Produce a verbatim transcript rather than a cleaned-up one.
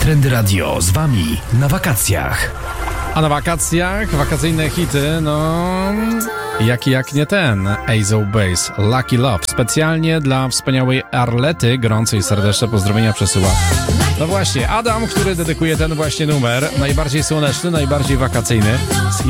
Trendy Radio z wami na wakacjach. A na wakacjach, wakacyjne hity, no... Jaki jak nie ten, Ace of Base, Lucky Love. Specjalnie dla wspaniałej Arlety, gorące i serdeczne pozdrowienia przesyła. No właśnie, Adam, który dedykuje ten właśnie numer, najbardziej słoneczny, najbardziej wakacyjny.